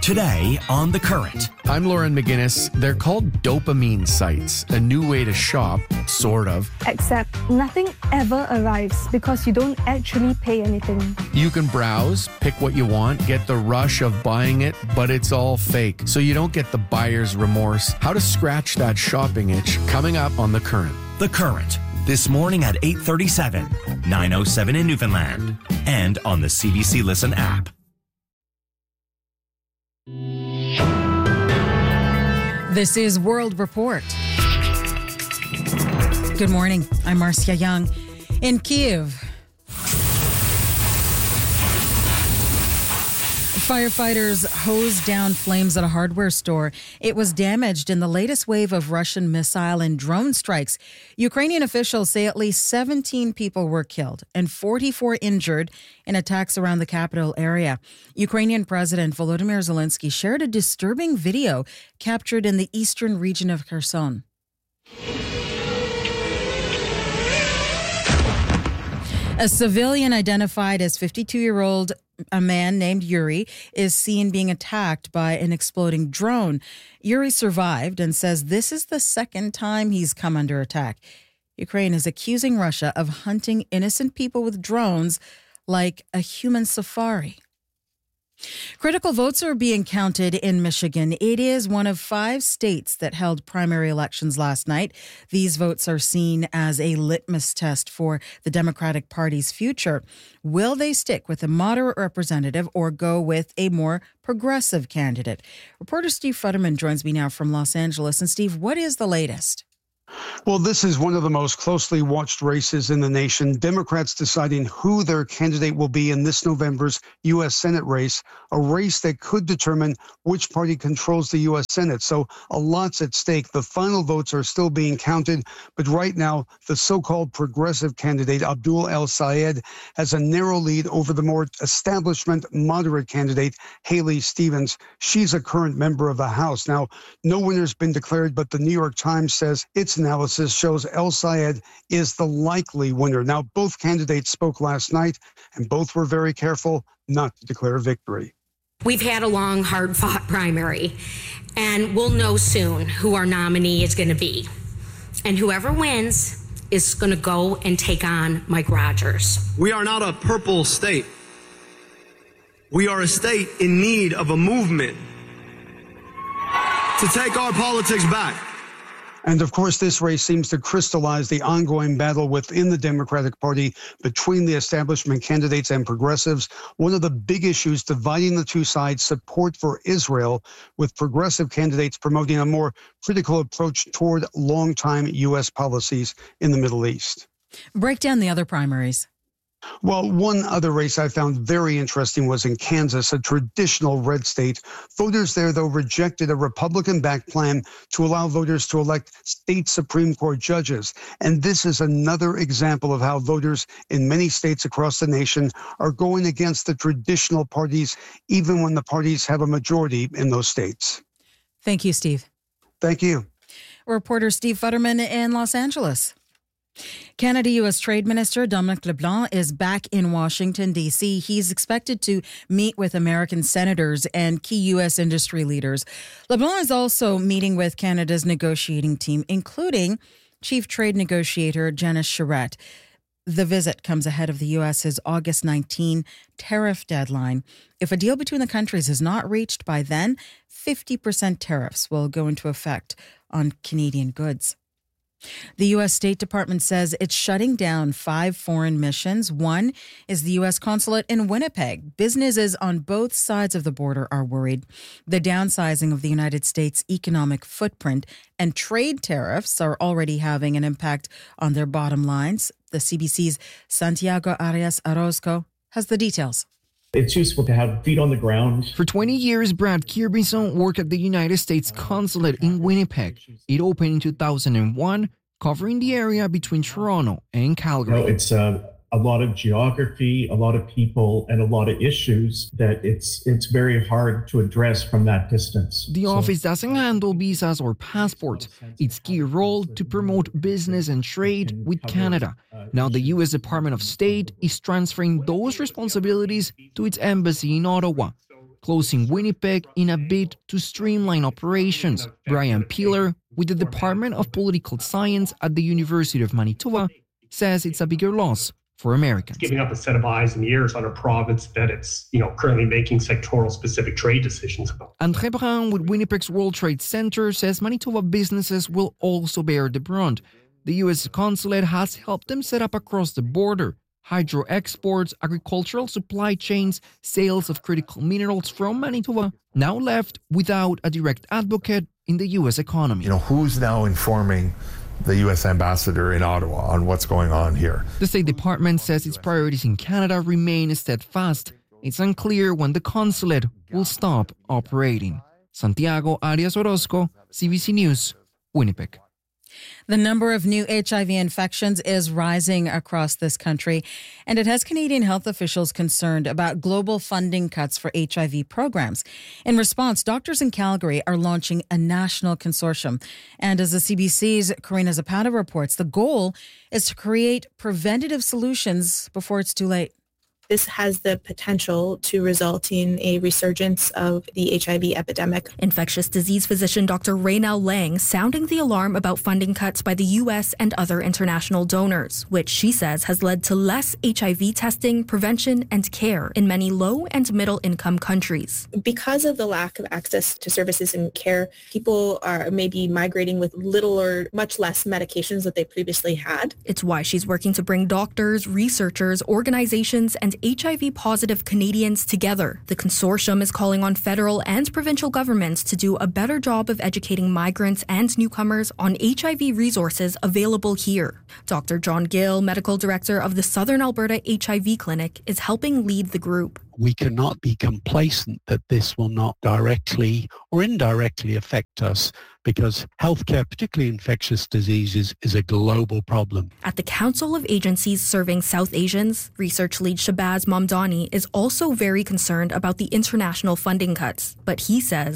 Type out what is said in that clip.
Today on The Current. I'm Lauren McGinnis. They're called dopamine sites, a new way to shop, sort of. Except nothing ever arrives because you don't actually pay anything. You can browse, pick what you want, get the rush of buying it, but it's all fake, so you don't get the buyer's remorse. How to scratch that shopping itch, coming up on The Current. The Current, this morning at 8:37, 9:07 in Newfoundland, and on the CBC Listen app. This is World Report. Good morning. I'm Marcia Young. In Kyiv, firefighters hosed down flames at a hardware store. It was damaged in the latest wave of Russian missile and drone strikes. Ukrainian officials say at least 17 people were killed and 44 injured in attacks around the capital area. Ukrainian President Volodymyr Zelensky shared a disturbing video captured in the eastern region of Kherson. A civilian identified as 52-year-old a man named Yuri is seen being attacked by an exploding drone. Yuri survived and says this is the second time he's come under attack. Ukraine is accusing Russia of hunting innocent people with drones like a human safari. Critical votes are being counted in Michigan. It is one of 5 states that held primary elections last night. These votes are seen as a litmus test for the Democratic Party's future. Will they stick with a moderate representative or go with a more progressive candidate? Reporter Steve Futterman joins me now from Los Angeles. And Steve, what is the latest? Well, this is one of the most closely watched races in the nation. Democrats deciding who their candidate will be in this November's U.S. Senate race, a race that could determine which party controls the U.S. Senate. So a lot's at stake. The final votes are still being counted, but right now, the so-called progressive candidate, Abdul El-Sayed, has a narrow lead over the more establishment moderate candidate, Haley Stevens. She's a current member of the House. Now, no winner's been declared, but the New York Times says its analysis shows El-Sayed is the likely winner. Now, both candidates spoke last night, and both were very careful not to declare victory. We've had a long, hard-fought primary, and we'll know soon who our nominee is going to be. And whoever wins is going to go and take on Mike Rogers. We are not a purple state. We are a state in need of a movement to take our politics back. And of course, this race seems to crystallize the ongoing battle within the Democratic Party between the establishment candidates and progressives. One of the big issues dividing the two sides, support for Israel, with progressive candidates promoting a more critical approach toward longtime U.S. policies in the Middle East. Break down the other primaries. Well, one other race I found very interesting was in Kansas, a traditional red state. Voters there, though, rejected a Republican-backed plan to allow voters to elect state Supreme Court judges. And this is another example of how voters in many states across the nation are going against the traditional parties, even when the parties have a majority in those states. Thank you, Steve. Thank you. Reporter Steve Futterman in Los Angeles. Canada-U.S. Trade Minister Dominic LeBlanc is back in Washington, D.C. He's expected to meet with American senators and key U.S. industry leaders. LeBlanc is also meeting with Canada's negotiating team, including Chief Trade Negotiator Janice Charette. The visit comes ahead of the U.S.'s August 19 tariff deadline. If a deal between the countries is not reached by then, 50% tariffs will go into effect on Canadian goods. The U.S. State Department says it's shutting down 5 foreign missions. One is the U.S. consulate in Winnipeg. Businesses on both sides of the border are worried. The downsizing of the United States' economic footprint and trade tariffs are already having an impact on their bottom lines. The CBC's Santiago Arias Orozco has the details. It's useful to have feet on the ground. For 20 years, Brad Kirbison worked at the United States Consulate in Winnipeg. It opened in 2001, covering the area between Toronto and Calgary. It's a lot of geography, a lot of people, and a lot of issues that it's very hard to address from that distance. The office doesn't handle visas or passports. Its key role to promote business and trade with Canada. Now the U.S. Department of State is transferring those responsibilities to its embassy in Ottawa. closing Winnipeg in a bid to streamline operations. Brian Peeler, with the Department of Political Science at the University of Manitoba, says it's a bigger loss for Americans. Giving up a set of eyes and ears on a province that it's, currently making sectoral-specific trade decisions about. André Brown with Winnipeg's World Trade Center says Manitoba businesses will also bear the brunt. The U.S. consulate has helped them set up across the border. Hydro exports, agricultural supply chains, sales of critical minerals from Manitoba, now left without a direct advocate in the U.S. economy. Who's now informing the U.S. ambassador in Ottawa on what's going on here? The State Department says its priorities in Canada remain steadfast. It's unclear when the consulate will stop operating. Santiago Arias Orozco, CBC News, Winnipeg. The number of new HIV infections is rising across this country, and it has Canadian health officials concerned about global funding cuts for HIV programs. In response, doctors in Calgary are launching a national consortium. And as the CBC's Karina Zapata reports, the goal is to create preventative solutions before it's too late. This has the potential to result in a resurgence of the HIV epidemic. Infectious disease physician Dr. Raynell Lang sounding the alarm about funding cuts by the U.S. and other international donors, which she says has led to less HIV testing, prevention, and care in many low and middle income countries. Because of the lack of access to services and care, people are maybe migrating with little or much less medications that they previously had. It's why she's working to bring doctors, researchers, organizations, and HIV-positive Canadians together. The consortium is calling on federal and provincial governments to do a better job of educating migrants and newcomers on HIV resources available here. Dr. John Gill, medical director of the Southern Alberta HIV Clinic, is helping lead the group. We cannot be complacent that this will not directly or indirectly affect us, because healthcare, particularly infectious diseases, is a global problem. At the Council of Agencies Serving South Asians, research lead Shabazz Mamdani is also very concerned about the international funding cuts, but he says